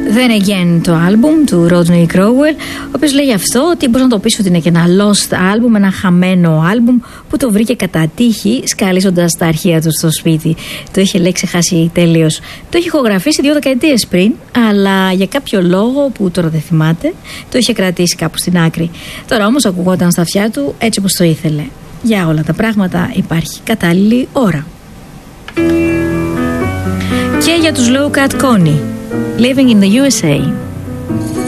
Then Again, το άλμπουμ του Rodney Crowell, ο οποίος λέει αυτό ότι μπορεί να το πεις ότι είναι και ένα lost άλμπουμ, ένα χαμένο άλμπουμ που το βρήκε κατά τύχη σκαλίζοντας τα αρχεία του στο σπίτι. Το είχε λέει ξεχάσει τελείως. Το είχε ηχογραφήσει 2 δεκαετίες πριν, αλλά για κάποιο λόγο που τώρα δεν θυμάται, το είχε κρατήσει κάπου στην άκρη. Τώρα όμως ακουγόταν στα αυτιά του έτσι όπως το ήθελε. Για όλα τα πράγματα υπάρχει κατάλληλη ώρα. Και για τους Low Cut Connie, Living in the USA.